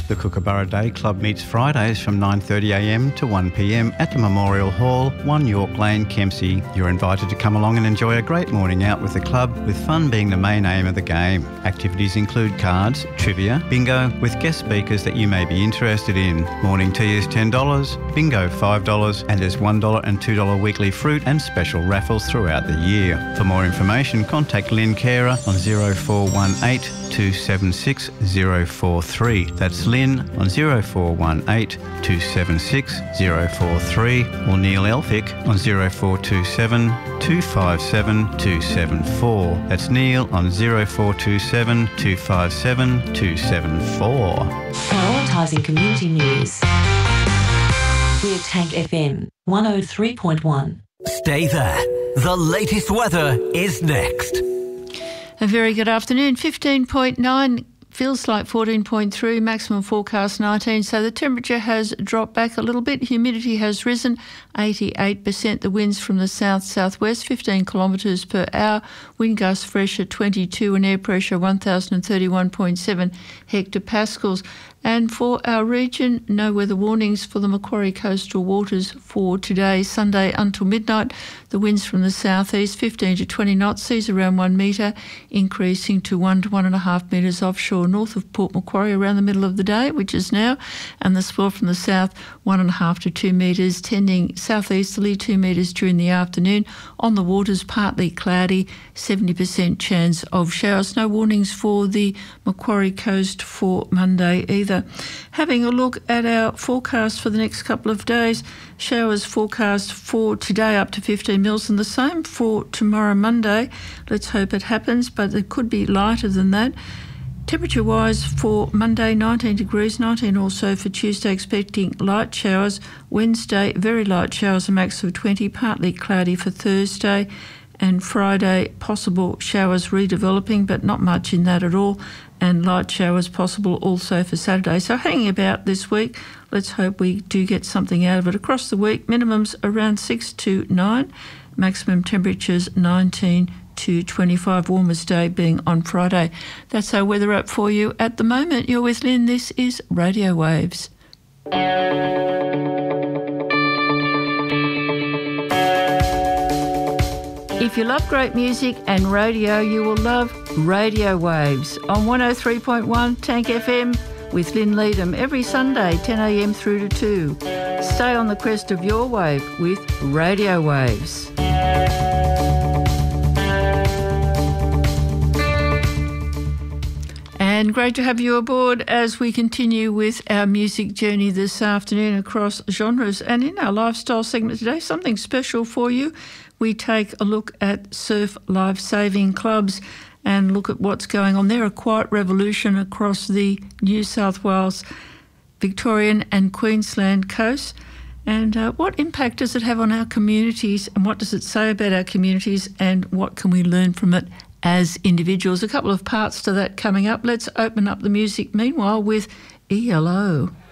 The Kookaburra Day Club meets Fridays from 9:30am to 1pm at the Memorial Hall, 1 York Lane, Kempsey. You're invited to come along and enjoy a great morning out with the club, with fun being the main aim of the game. Activities include cards, trivia, bingo, with guest speakers that you may be interested in. Morning tea is $10, bingo $5, and there's $1 and $2 weekly fruit and special raffles throughout the year. For more information, contact Lynn Carer on 0418 276 043. That's Lynn on 0418 276 043, or Neil Elphick on 0427 257 274. That's Neil on 0427 257 274. Prioritising community news. We're Tank FM 103.1. Stay there. The latest weather is next. A very good afternoon. 15.9 feels like 14.3, maximum forecast 19. So the temperature has dropped back a little bit. Humidity has risen 88%. The winds from the south-southwest, 15 kilometres per hour. Wind gusts fresh at 22 and air pressure 1,031.7 hectopascals. And for our region, no weather warnings for the Macquarie coastal waters for today, Sunday until midnight. The winds from the southeast, 15 to 20 knots, seas around 1 metre, increasing to 1 to 1.5 metres offshore north of Port Macquarie around the middle of the day, which is now. And the swell from the south, 1.5 to 2 metres, tending southeasterly 2 metres during the afternoon. On the waters, partly cloudy, 70% chance of showers. No warnings for the Macquarie coast for Monday either. Having a look at our forecast for the next couple of days, showers forecast for today up to 15 mils and the same for tomorrow Monday. Let's hope it happens, but it could be lighter than that. Temperature-wise for Monday, 19 degrees, 19 also for Tuesday, expecting light showers. Wednesday, very light showers, a max of 20, partly cloudy for Thursday. And Friday, possible showers redeveloping, but not much in that at all. And light showers possible also for Saturday. So hanging about this week, let's hope we do get something out of it. Across the week, minimums around 6 to 9, maximum temperatures 19 to 25, warmest day being on Friday. That's our weather up for you at the moment. You're with Lynn. This is Radio Waves. If you love great music and radio, you will love Radio Waves on 103.1 Tank FM with Lynn Leadham every Sunday 10 a.m. through to 2. Stay on the crest of your wave with Radio Waves. And great to have you aboard as we continue with our music journey this afternoon across genres. And in our lifestyle segment today, something special for you. We take a look at surf life-saving clubs and look at what's going on there. A quiet revolution across the New South Wales, Victorian and Queensland coast. And what impact does it have on our communities, and what does it say about our communities, and what can we learn from it as individuals? A couple of parts to that coming up. Let's open up the music meanwhile with ELO.